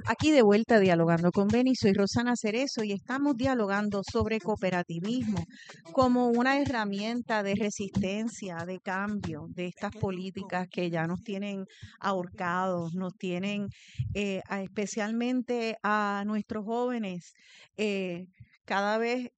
Aquí de vuelta dialogando con Beni, soy Rosana Cerezo y estamos dialogando sobre cooperativismo como una herramienta de resistencia, de cambio de estas políticas que ya nos tienen ahorcados, nos tienen especialmente a nuestros jóvenes eh, cada vez,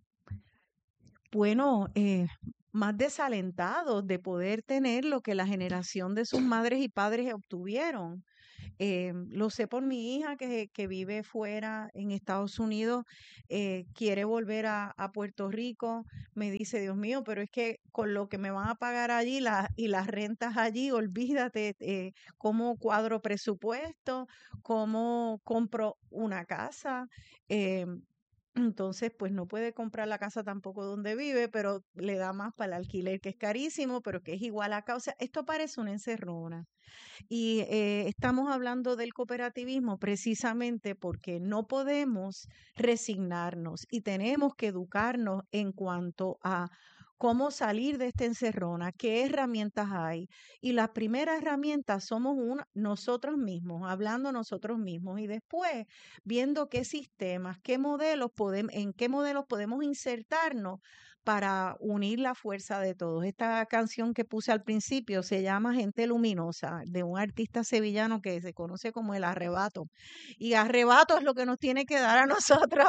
bueno, más desalentados de poder tener lo que la generación de sus madres y padres obtuvieron. Lo sé por mi hija que vive fuera en Estados Unidos, quiere volver a Puerto Rico. Me dice, Dios mío, pero es que con lo que me van a pagar allí y las rentas allí, olvídate cómo cuadro presupuesto, cómo compro una casa. eh, entonces, pues no puede comprar la casa tampoco donde vive, pero le da más para el alquiler, que es carísimo, pero que es igual acá. O sea, esto parece una encerrona. Y estamos hablando del cooperativismo precisamente porque no podemos resignarnos y tenemos que educarnos en cuanto a cómo salir de esta encerrona, qué herramientas hay. Y las primeras herramientas somos nosotros mismos, hablando nosotros mismos y después viendo qué sistemas, en qué modelos podemos insertarnos para unir la fuerza de todos. Esta canción que puse al principio se llama Gente Luminosa, de un artista sevillano que se conoce como El Arrebato. Y arrebato es lo que nos tiene que dar a nosotros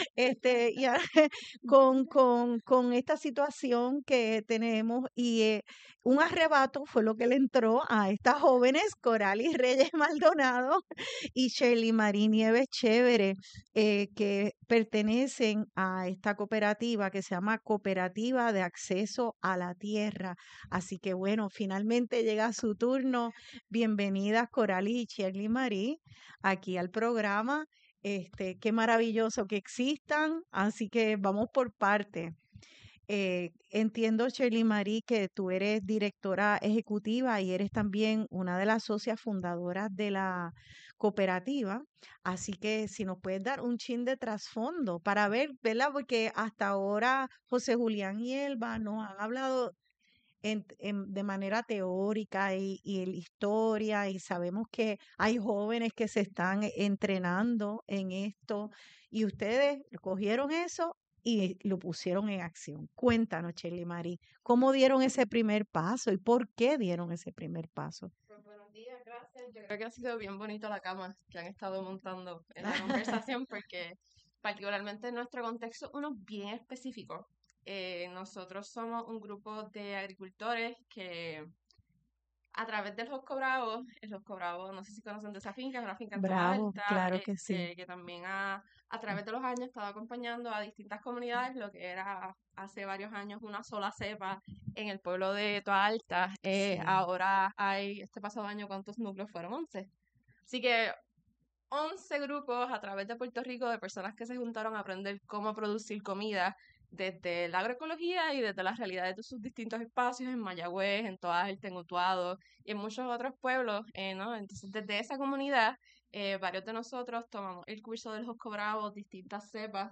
con esta situación que tenemos. Y un arrebato fue lo que le entró a estas jóvenes, Coralis Reyes Maldonado y Shirley Marie Nieves Chévere, que pertenecen a esta cooperativa que se llama Cooperativa de Acceso a la Tierra. Así que bueno, finalmente llega su turno. Bienvenidas Coralie y Shirley Marie aquí al programa. Qué maravilloso que existan, así que vamos por parte. Entiendo, Shirley Marie, que tú eres directora ejecutiva y eres también una de las socias fundadoras de la cooperativa. Así que si nos puedes dar un chin de trasfondo para ver, ¿verdad? Porque hasta ahora José Julián y Elba nos han hablado de manera teórica y en historia, y sabemos que hay jóvenes que se están entrenando en esto y ustedes cogieron eso y lo pusieron en acción. Cuéntanos, Shirley Marie, ¿cómo dieron ese primer paso y por qué dieron ese primer paso? Pues buenos días, gracias. Yo creo que ha sido bien bonito la cama que han estado montando en la conversación porque particularmente en nuestro contexto, uno bien específico. Nosotros somos un grupo de agricultores que a través de Los Cobravos, no sé si conocen de esa finca, es una finca en Toa Bravo, Alta, claro que sí. que también a través de los años ha estado acompañando a distintas comunidades, lo que era hace varios años una sola cepa en el pueblo de Toa Alta. Sí. Ahora hay, este pasado año, ¿cuántos núcleos fueron? 11. Así que 11 grupos a través de Puerto Rico de personas que se juntaron a aprender cómo producir comida desde la agroecología y desde las realidades de sus distintos espacios en Mayagüez, en Toa Alta, en Utuado y en muchos otros pueblos, ¿no? Entonces, desde esa comunidad, varios de nosotros tomamos el curso de los Bravos, distintas cepas,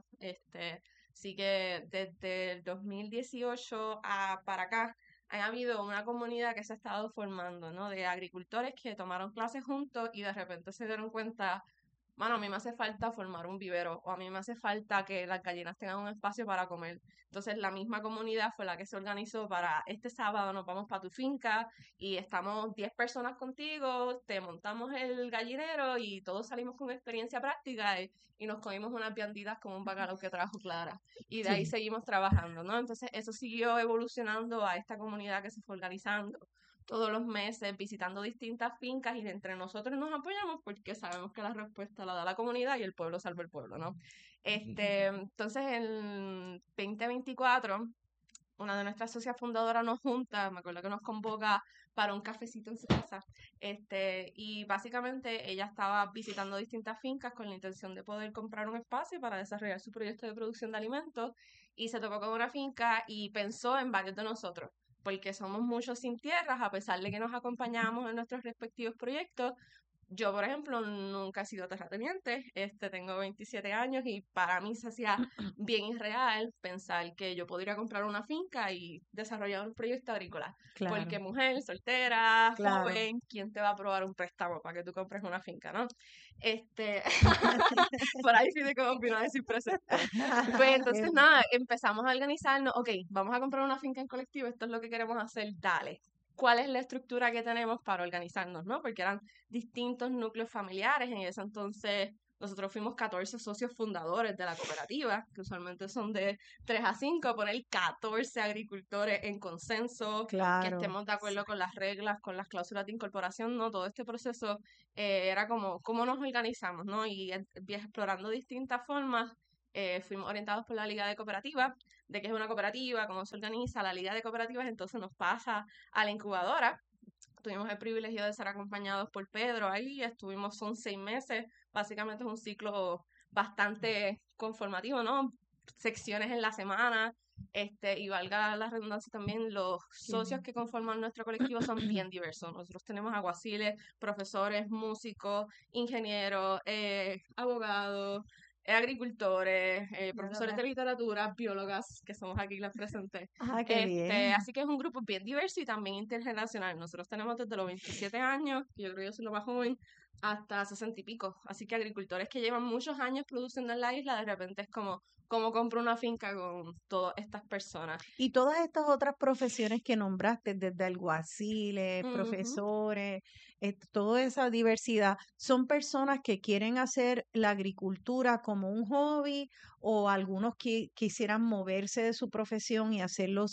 así que desde el 2018 para acá, ha habido una comunidad que se ha estado formando, ¿no? De agricultores que tomaron clases juntos y de repente se dieron cuenta, mano, a mí me hace falta formar un vivero o a mí me hace falta que las gallinas tengan un espacio para comer. Entonces la misma comunidad fue la que se organizó para este sábado nos vamos para tu finca y estamos 10 personas contigo, te montamos el gallinero y todos salimos con experiencia práctica y nos comimos unas vianditas con un bacalao que trajo Clara. Y de ahí Sí. seguimos trabajando, ¿no? Entonces eso siguió evolucionando a esta comunidad que se fue organizando todos los meses visitando distintas fincas y entre nosotros nos apoyamos porque sabemos que la respuesta la da la comunidad y el pueblo salva el pueblo, ¿no? Entonces en 2024 una de nuestras socias fundadoras nos junta, me acuerdo que nos convoca para un cafecito en su casa, y básicamente ella estaba visitando distintas fincas con la intención de poder comprar un espacio para desarrollar su proyecto de producción de alimentos y se topó con una finca y pensó en varios de nosotros, porque somos muchos sin tierras, a pesar de que nos acompañamos en nuestros respectivos proyectos, Yo, por ejemplo, nunca he sido terrateniente, tengo 27 años y para mí se hacía bien irreal pensar que yo podría comprar una finca y desarrollar un proyecto agrícola. Claro, Porque mujer, soltera, claro. joven, ¿quién te va a aprobar un préstamo para que tú compres una finca, no? Este, por ahí sí de cómo opino decir presente. Pues entonces nada, empezamos a organizarnos, ok, vamos a comprar una finca en colectivo, esto es lo que queremos hacer, dale. ¿Cuál es la estructura que tenemos para organizarnos, no? Porque eran distintos núcleos familiares. En ese entonces nosotros fuimos 14 socios fundadores de la cooperativa, que usualmente son de 3 a 5, poner 14 agricultores en consenso, que Claro. estemos de acuerdo con las reglas, con las cláusulas de incorporación, ¿no? Todo este proceso era como cómo nos organizamos, ¿no? Y explorando distintas formas, fuimos orientados por la Liga de Cooperativas, de qué es una cooperativa, cómo se organiza la Liga de Cooperativas, entonces nos pasa a la incubadora. Tuvimos el privilegio de ser acompañados por Pedro ahí, son 6 meses, básicamente es un ciclo bastante conformativo, ¿no? Secciones en la semana, y valga la redundancia también, los socios que conforman nuestro colectivo son bien diversos. Nosotros tenemos alguaciles, profesores, músicos, ingenieros, abogados, agricultores, profesores de literatura, biólogas, que somos aquí las presentes. Ah, qué bien. Así que es un grupo bien diverso y también intergeneracional. Nosotros tenemos desde los 27 años, que yo creo que yo soy lo más joven, hasta 60 y pico. Así que agricultores que llevan muchos años produciendo en la isla, de repente es como compro una finca con todas estas personas. Y todas estas otras profesiones que nombraste, desde alguaciles, Ujú. profesores, toda esa diversidad, ¿son personas que quieren hacer la agricultura como un hobby o algunos que quisieran moverse de su profesión y hacerlo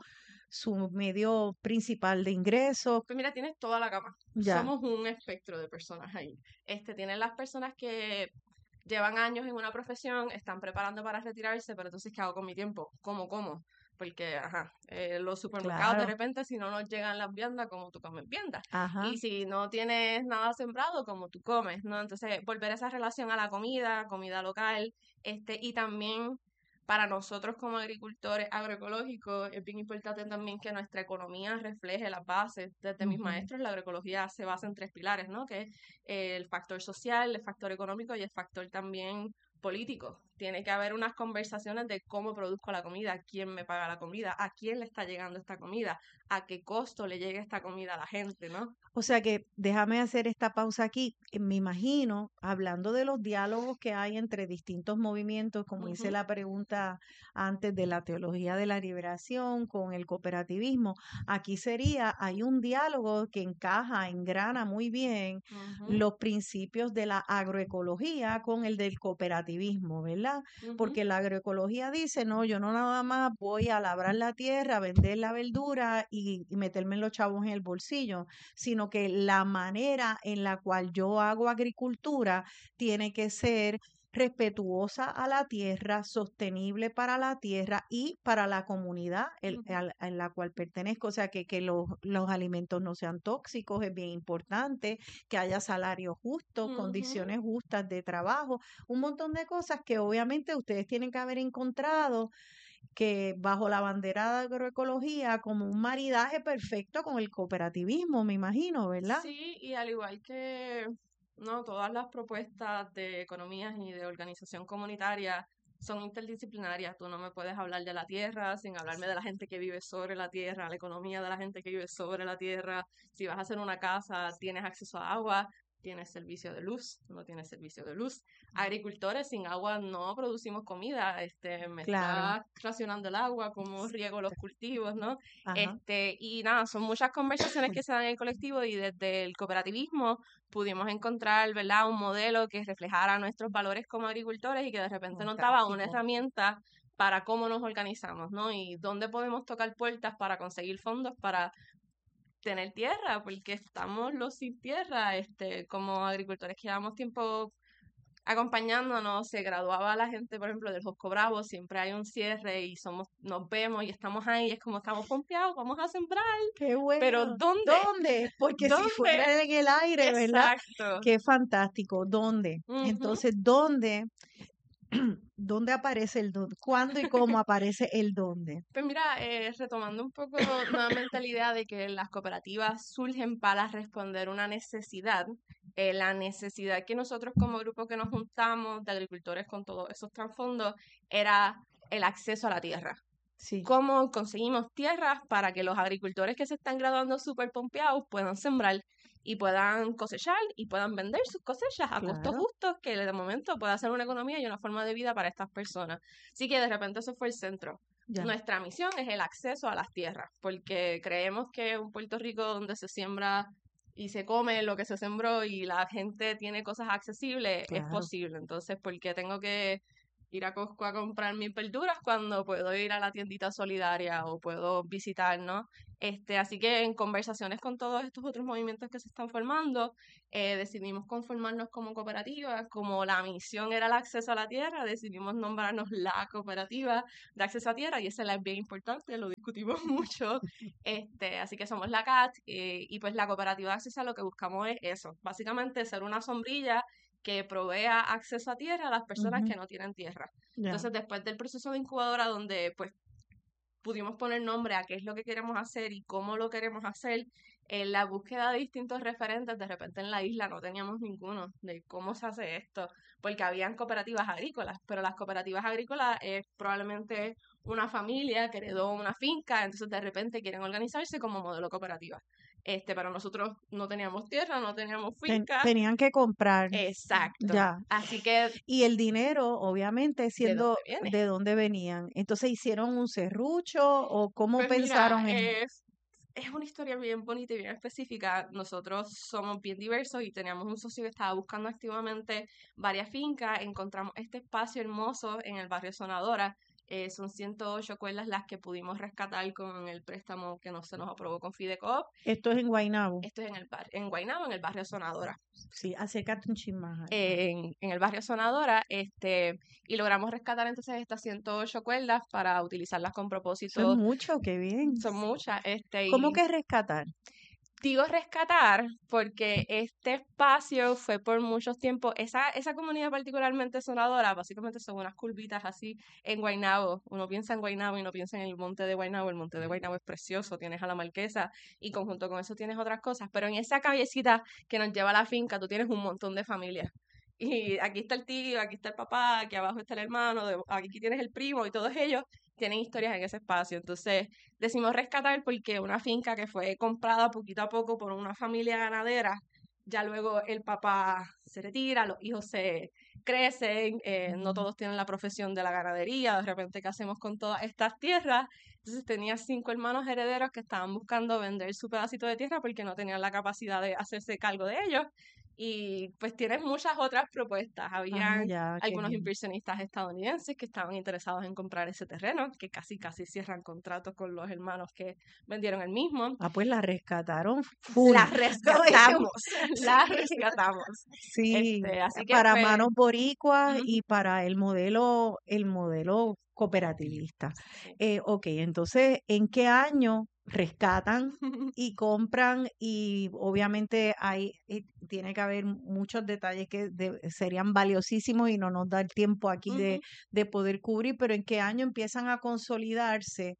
su medio principal de ingresos? Pues mira, tienes toda la gama. Ya, Somos un espectro de personas ahí. Tienen las personas que llevan años en una profesión, están preparando para retirarse, pero entonces, ¿qué hago con mi tiempo? ¿Cómo? Porque, ajá, los supermercados de claro, repente, si no nos llegan las viandas, ¿cómo tú comes viandas? ajá. Y si no tienes nada sembrado, ¿cómo tú comes? ¿No? Entonces, volver esa relación a la comida local, y también para nosotros como agricultores agroecológicos es bien importante también que nuestra economía refleje las bases. Desde mis Ujú. maestros, la agroecología se basa en 3 pilares, ¿no? Que es el factor social, el factor económico y el factor también político. Tiene que haber unas conversaciones de cómo produzco la comida, quién me paga la comida, a quién le está llegando esta comida, a qué costo le llega esta comida a la gente, ¿no? O sea que déjame hacer esta pausa aquí. Me imagino, hablando de los diálogos que hay entre distintos movimientos, como hice Ujú, la pregunta antes de la teología de la liberación con el cooperativismo, aquí sería, hay un diálogo que encaja, engrana muy bien ujú, los principios de la agroecología con el del cooperativismo, ¿verdad? ujú, Porque la agroecología dice, no, yo no nada más voy a labrar la tierra, vender la verdura y meterme los chavos en el bolsillo, sino que la manera en la cual yo hago agricultura tiene que ser respetuosa a la tierra, sostenible para la tierra y para la comunidad ujú, en la cual pertenezco. O sea, que los alimentos no sean tóxicos es bien importante, que haya salarios justos, ujú. condiciones justas de trabajo, un montón de cosas que obviamente ustedes tienen que haber encontrado que bajo la bandera de agroecología como un maridaje perfecto con el cooperativismo, me imagino, ¿verdad? Sí, y al igual que no, todas las propuestas de economías y de organización comunitaria son interdisciplinarias. Tú no me puedes hablar de la tierra sin hablarme de la gente que vive sobre la tierra, la economía de la gente que vive sobre la tierra. Si vas a hacer una casa, tienes acceso a agua, tienes servicio de luz, no tienes servicio de luz. Agricultores sin agua no producimos comida. Me Claro. está racionando el agua, cómo riego los cultivos, ¿no? Ajá. Y nada, son muchas conversaciones que se dan en el colectivo y desde el cooperativismo pudimos encontrar, ¿verdad?, un modelo que reflejara nuestros valores como agricultores y que de repente nos daba una Fantástico. herramienta para cómo nos organizamos, ¿no? Y dónde podemos tocar puertas para conseguir fondos para tener tierra, porque estamos los sin tierra, como agricultores que llevamos tiempo acompañándonos, se graduaba la gente, por ejemplo, del Josco Bravo, siempre hay un cierre y nos vemos y estamos ahí, es como estamos pompeados, vamos a sembrar, Qué pero bueno. ¿dónde? ¿Dónde? Porque si ¿Dónde? fuera en el aire, ¿verdad? Exacto. Qué fantástico. ¿Dónde? Ujú. Entonces, ¿dónde? ¿Dónde aparece el dónde? ¿Cuándo y cómo aparece el dónde? Pues mira, retomando un poco nuevamente la idea de que las cooperativas surgen para responder una necesidad, la necesidad que nosotros como grupo que nos juntamos de agricultores con todos esos trasfondos era el acceso a la tierra. Sí, Cómo conseguimos tierras para que los agricultores que se están graduando súper pompeados puedan sembrar y puedan cosechar y puedan vender sus cosechas a costos claro, justos, que de momento pueda ser una economía y una forma de vida para estas personas. Así que de repente eso fue el centro. ya. Nuestra misión es el acceso a las tierras, porque creemos que un Puerto Rico donde se siembra y se come lo que se sembró y la gente tiene cosas accesibles, es Claro. posible. Entonces, ¿por qué tengo que ir a Costco a comprar mis verduras cuando puedo ir a la tiendita solidaria o puedo visitar, ¿no? Así que en conversaciones con todos estos otros movimientos que se están formando, decidimos conformarnos como cooperativa, como la misión era el acceso a la tierra, decidimos nombrarnos la cooperativa de acceso a tierra y esa es bien importante, lo discutimos mucho. Así que somos la CAT y pues la cooperativa de acceso a lo que buscamos es eso, básicamente ser una sombrilla que provea acceso a tierra a las personas Ujú, que no tienen tierra. ya. Entonces, después del proceso de incubadora, donde pues pudimos poner nombre a qué es lo que queremos hacer y cómo lo queremos hacer, en la búsqueda de distintos referentes, de repente en la isla no teníamos ninguno de cómo se hace esto, porque habían cooperativas agrícolas, pero las cooperativas agrícolas es probablemente una familia que heredó una finca, entonces de repente quieren organizarse como modelo cooperativa. Pero nosotros no teníamos tierra, no teníamos finca. Tenían que comprar, Exacto. ya. Así que, Y el dinero, obviamente, ¿de dónde siendo viene? de dónde venían. Entonces, ¿hicieron un serrucho o cómo Pues mira, pensaron en? es una historia bien bonita y bien específica. Nosotros somos bien diversos y teníamos un socio que estaba buscando activamente varias fincas. Encontramos este espacio hermoso en el barrio Sonadora. Son 108 cuerdas las que pudimos rescatar con el préstamo que no se nos aprobó con Fidecoop. Esto es en Guaynabo. Esto es en Guaynabo, en el barrio Sonadora. Sí, acércate un chin más ahí. En el barrio Sonadora, y logramos rescatar entonces estas 108 cuerdas para utilizarlas con Eso es propósito. mucho, qué bien. Son muchas, ¿Cómo y que rescatar? digo rescatar porque este espacio fue por muchos tiempos, esa comunidad particularmente Sonadora, básicamente son unas curvitas así en Guaynabo. Uno piensa en Guaynabo y no piensa en el monte de Guaynabo. El monte de Guaynabo es precioso, tienes a la Marquesa y conjunto con eso tienes otras cosas, pero en esa callecita que nos lleva a la finca tú tienes un montón de familias. Y aquí está el tío, aquí está el papá, aquí abajo está el hermano, aquí tienes el primo y todos ellos tienen historias en ese espacio. Entonces, decimos rescatar porque una finca que fue comprada poquito a poco por una familia ganadera, ya luego el papá se retira, los hijos se crecen, no todos tienen la profesión de la ganadería, de repente, ¿qué hacemos con todas estas tierras? Entonces tenía 5 hermanos herederos que estaban buscando vender su pedacito de tierra porque no tenían la capacidad de hacerse cargo de ellos. Y pues tienes muchas otras propuestas. Ah, Habían ya, qué algunos bien. inversionistas estadounidenses que estaban interesados en comprar ese terreno, que casi cierran contratos con los hermanos que vendieron el mismo. Ah, pues la rescataron full. La rescatamos, la Sí, rescatamos. sí, Así que para pues, manos boricuas y ujú, para el modelo cooperativista. sí. Ok, entonces, ¿en qué año rescatan y compran? Y obviamente tiene que haber muchos detalles que serían valiosísimos y no nos da el tiempo aquí Ujú. de poder cubrir, pero ¿en qué año empiezan a consolidarse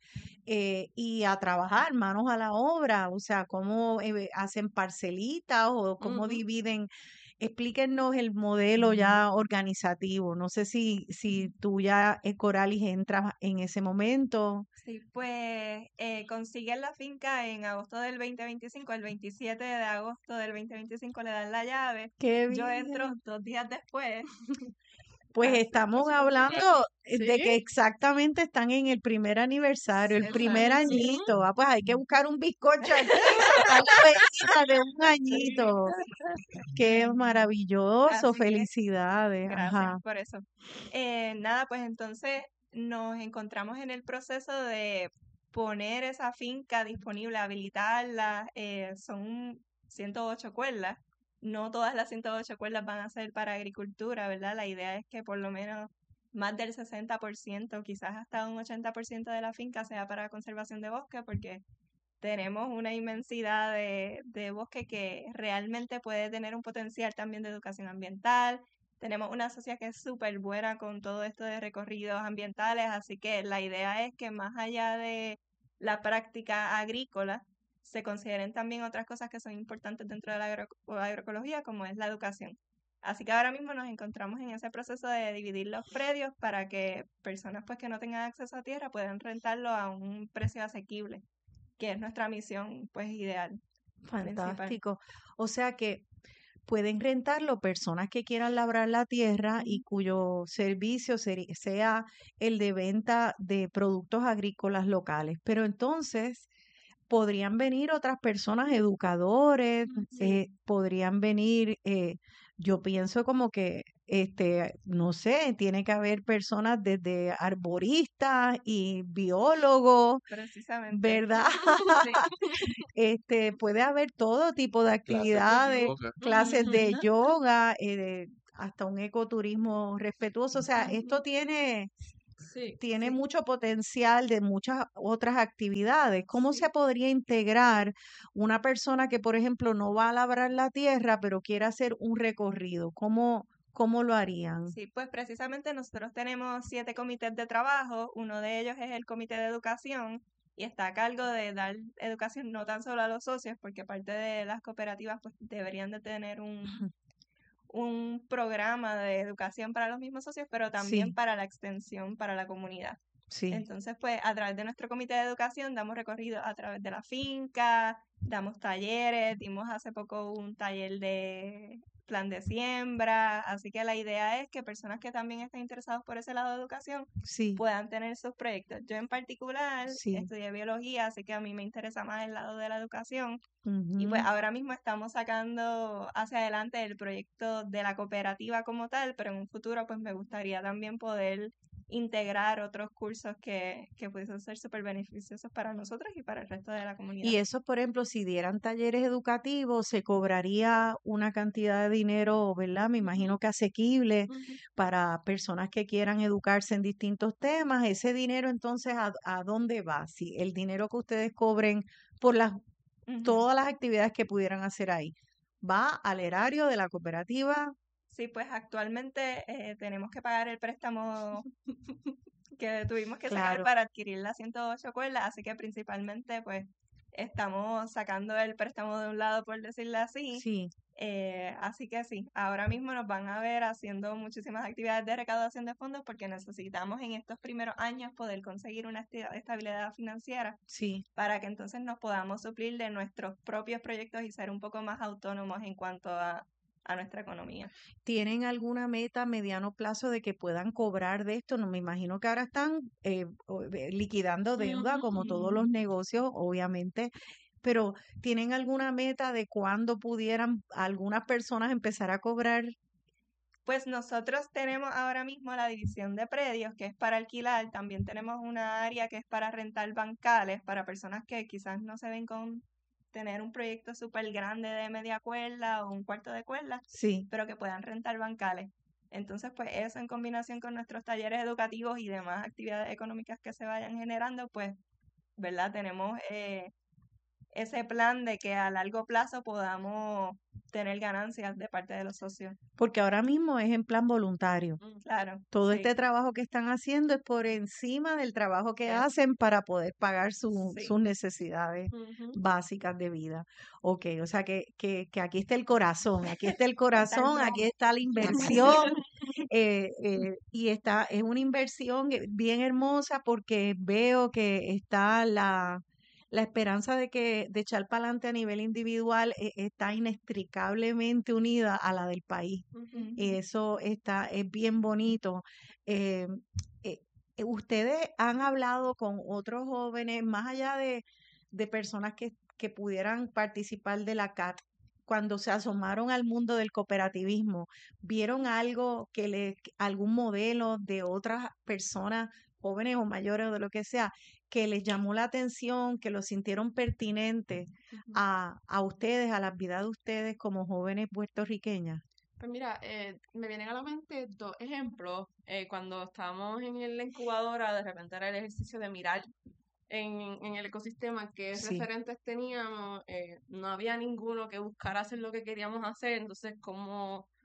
y a trabajar manos a la obra? O sea, ¿cómo hacen parcelitas o cómo Ujú. dividen? Explíquenos el modelo ya organizativo. No sé si tú ya, Coralis, entras en ese momento. Sí, pues consiguen la finca en agosto del 2025, el 27 de agosto del 2025 le dan la llave. Qué Yo entro bien. 2 días después, Pues así que estamos súper hablando rápido. de Sí, que exactamente están en el primer aniversario, el primer Exacto. añito. Ah, pues hay que buscar un bizcocho aquí, para la bebida de un sí. añito. Qué maravilloso, Así que felicidades. gracias Ajá. por eso. Nada, pues entonces nos encontramos en el proceso de poner esa finca disponible, habilitarla. Son 108 cuerdas. No todas las 108 cuerdas van a ser para agricultura, ¿verdad? La idea es que por lo menos más del 60%, quizás hasta un 80% de la finca sea para conservación de bosque, porque tenemos una inmensidad de bosque que realmente puede tener un potencial también de educación ambiental. Tenemos una sociedad que es súper buena con todo esto de recorridos ambientales, así que la idea es que más allá de la práctica agrícola, se consideren también otras cosas que son importantes dentro de la agroecología, como es la educación. Así que ahora mismo nos encontramos en ese proceso de dividir los predios para que personas pues que no tengan acceso a tierra puedan rentarlo a un precio asequible, que es nuestra misión pues ideal principal. Fantástico. O sea que pueden rentarlo personas que quieran labrar la tierra y cuyo servicio sea el de venta de productos agrícolas locales. Pero entonces podrían venir otras personas, educadores, podrían venir, yo pienso como que, no sé, tiene que haber personas desde arboristas y biólogos, Precisamente. ¿verdad? Puede haber todo tipo de actividades, clases de yoga, hasta un ecoturismo respetuoso. O sea, esto tiene Sí. mucho potencial de muchas otras actividades. ¿Cómo Sí. se podría integrar una persona que, por ejemplo, no va a labrar la tierra, pero quiere hacer un recorrido? ¿Cómo lo harían? Sí, pues precisamente nosotros tenemos 7 comités de trabajo, uno de ellos es el comité de educación y está a cargo de dar educación no tan solo a los socios, porque parte de las cooperativas pues deberían de tener un programa de educación para los mismos socios, pero también Sí, para la extensión para la comunidad. sí. Entonces, pues a través de nuestro comité de educación damos recorrido a través de la finca, damos talleres, dimos hace poco un taller de plan de siembra, así que la idea es que personas que también estén interesados por ese lado de educación Sí, puedan tener sus proyectos. Yo en particular sí. estudié biología, así que a mí me interesa más el lado de la educación. Y pues Ujú. ahora mismo estamos sacando hacia adelante el proyecto de la cooperativa como tal, pero en un futuro pues me gustaría también poder integrar otros cursos que pueden ser súper beneficiosos para nosotros y para el resto de la comunidad. Y eso, por ejemplo, si dieran talleres educativos, se cobraría una cantidad de dinero, ¿verdad? Me imagino que asequible para personas que quieran educarse en distintos temas. Ese dinero, entonces, ¿a dónde va? Si el dinero que ustedes cobren por Ujú. todas las actividades que pudieran hacer ahí, ¿va al erario de la cooperativa? Sí, pues actualmente tenemos que pagar el préstamo que tuvimos que sacar Claro, para adquirir las 108 cuerdas, así que principalmente pues estamos sacando el préstamo de un lado, por decirlo así. sí. Así que sí, ahora mismo nos van a ver haciendo muchísimas actividades de recaudación de fondos porque necesitamos en estos primeros años poder conseguir una estabilidad financiera Sí. para que entonces nos podamos suplir de nuestros propios proyectos y ser un poco más autónomos en cuanto a nuestra economía. ¿Tienen alguna meta a mediano plazo de que puedan cobrar de esto? No, me imagino que ahora están liquidando deuda como todos los negocios, obviamente, pero ¿tienen alguna meta de cuándo pudieran algunas personas empezar a cobrar? Pues nosotros tenemos ahora mismo la división de predios, que es para alquilar. También tenemos una área que es para rentar bancales para personas que quizás no se ven con tener un proyecto súper grande de media cuerda o un cuarto de cuerda, Sí, pero que puedan rentar bancales. Entonces, pues eso en combinación con nuestros talleres educativos y demás actividades económicas que se vayan generando, pues, ¿verdad? Tenemos ese plan de que a largo plazo podamos tener ganancias de parte de los socios. porque ahora mismo es en plan voluntario. Claro, Todo sí. este trabajo que están haciendo es por encima del trabajo que hacen para poder pagar sus Sí. necesidades básicas de vida. Ok, o sea que aquí está el corazón, aquí está el corazón, aquí está la inversión. Y es una inversión bien hermosa porque veo que está la esperanza de echar para adelante a nivel individual está inextricablemente unida a la del país. Eso es bien bonito. Eh, eh, ¿Ustedes han hablado con otros jóvenes, más allá de personas que pudieran participar de la CAT, cuando se asomaron al mundo del cooperativismo, vieron algo algún modelo de otras personas, jóvenes o mayores o de lo que sea, que les llamó la atención, que lo sintieron pertinente a ustedes, a la vida de ustedes como jóvenes puertorriqueñas? Pues mira, me vienen a la mente dos ejemplos. Cuando estábamos en la incubadora, de repente era el ejercicio de mirar en el ecosistema qué Sí, referentes teníamos. No había ninguno que buscara hacer lo que queríamos hacer, entonces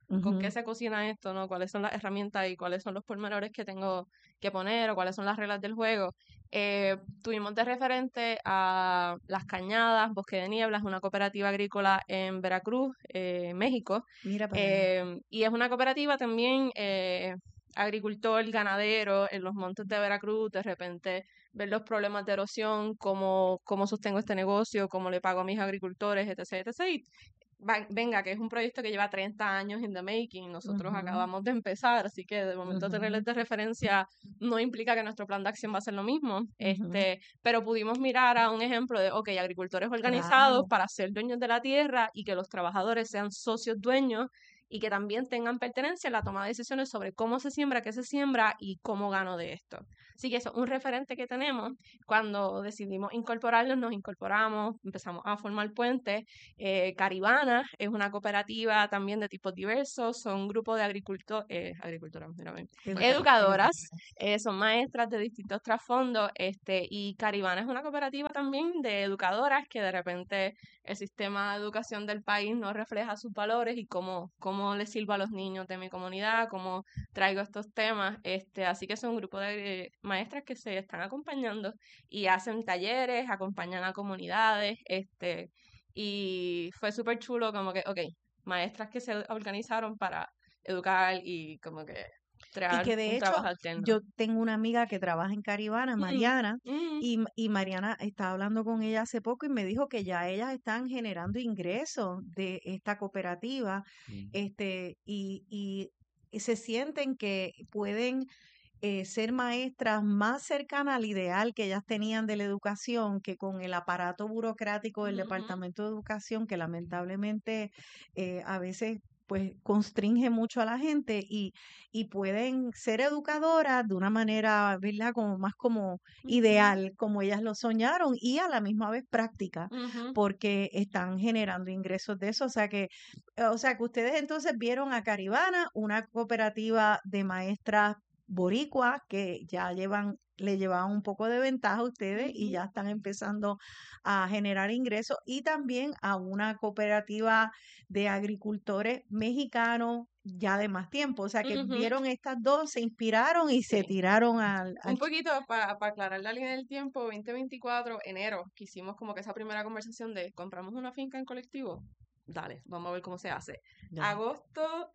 con qué Ujú. se cocina esto, ¿no? Cuáles son las herramientas y cuáles son los pormenores que tengo que poner o cuáles son las reglas del juego. Tuvimos de referente a Las Cañadas, Bosque de Nieblas, una cooperativa agrícola en Veracruz, México. Mira para allá. Y es una cooperativa también agricultor, ganadero, en los montes de Veracruz, de repente ver los problemas de erosión, cómo sostengo este negocio, cómo le pago a mis agricultores, etc, etc. Y venga, que es un proyecto que lleva 30 años in the making, nosotros Ujú, acabamos de empezar, así que de momento tenerles ujú, de referencia no implica que nuestro plan de acción va a ser lo mismo, ujú. pero pudimos mirar a un ejemplo de, ok, agricultores organizados Claro. para ser dueños de la tierra y que los trabajadores sean socios dueños y que también tengan pertenencia en la toma de decisiones sobre cómo se siembra, qué se siembra y cómo gano de esto. Así que eso es un referente que tenemos. Cuando decidimos incorporarlos, nos incorporamos, empezamos a formar puentes. Caribana es una cooperativa también de tipos diversos, son un grupo de agricultoras, mírame, educadoras, Educadora. son maestras de distintos trasfondos, y Caribana es una cooperativa también de educadoras que de repente el sistema de educación del país no refleja sus valores y cómo les sirvo a los niños de mi comunidad, cómo traigo estos temas, así que son un grupo de maestras que se están acompañando y hacen talleres, acompañan a comunidades, y fue súper chulo como que, ok, maestras que se organizaron para educar y como que Y crear que de un hecho, trabajo alterno. yo tengo una amiga que trabaja en Caribana, Mm, Mariana, mm, y Mariana estaba hablando con ella hace poco y me dijo que ya ellas están generando ingresos de esta cooperativa, y se sienten que pueden ser maestras más cercanas al ideal que ellas tenían de la educación que con el aparato burocrático del ujú, ujú. Departamento de Educación, que lamentablemente a veces pues constringe mucho a la gente y pueden ser educadoras de una manera, ¿verdad? Como más como Ujú, ideal, como ellas lo soñaron y a la misma vez práctica, ujú. porque están generando ingresos de eso. O sea que ustedes entonces vieron a Caribana, una cooperativa de maestras boricuas que ya le llevaban un poco de ventaja a ustedes y Ujú, ya están empezando a generar ingresos y también a una cooperativa de agricultores mexicanos ya de más tiempo. O sea que ujú. vieron estas dos, se inspiraron y se Sí. tiraron al Un poquito para aclarar la línea del tiempo, 2024, enero, que hicimos como que esa primera conversación de compramos una finca en colectivo. Dale, vamos a ver cómo se hace. ya. Agosto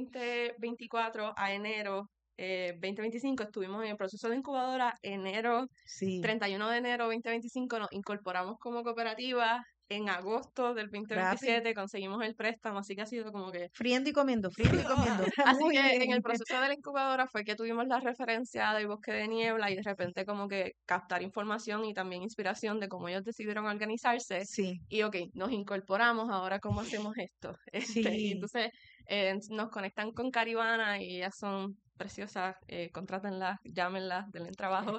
2024 a enero 2025 estuvimos en el proceso de incubadora. Enero, Sí, 31 de enero 2025 nos incorporamos como cooperativa. En agosto del rápido. 2027 conseguimos el préstamo, así que ha sido como que Friendo y comiendo, friendo y comiendo. así Muy que en el bien. proceso de la incubadora fue que tuvimos la referencia del Bosque de Niebla y de repente como que captar información y también inspiración de cómo ellos decidieron organizarse. Sí, Y ok, nos incorporamos, ahora cómo hacemos esto. Y sí. entonces nos conectan con Caribana y ellas son preciosas, contrátenlas, llámenlas, denle trabajo.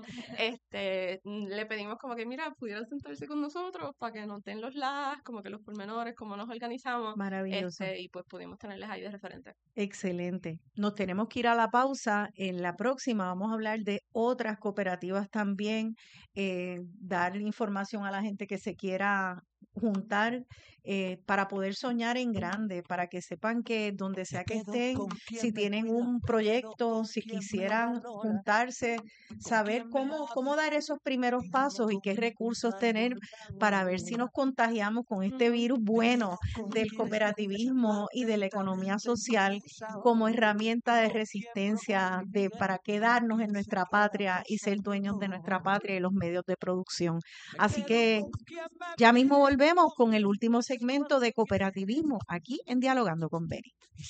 Le pedimos como que, mira, pudieran sentarse con nosotros para que nos den los las, como que los pormenores, cómo nos organizamos, Maravilloso. y pues pudimos tenerles ahí de referente. Excelente. Nos tenemos que ir a la pausa. En la próxima vamos a hablar de otras cooperativas también, dar información a la gente que se quiera juntar para poder soñar en grande, para que sepan que donde sea que estén, si tienen un proyecto, si quisieran juntarse, saber cómo dar esos primeros pasos y qué recursos tener para ver si nos contagiamos con este virus bueno del cooperativismo y de la economía social como herramienta de resistencia para quedarnos en nuestra patria y ser dueños de nuestra patria y los medios de producción. Así que ya mismo volvemos con el último segmento de cooperativismo aquí en Dialogando con Beni.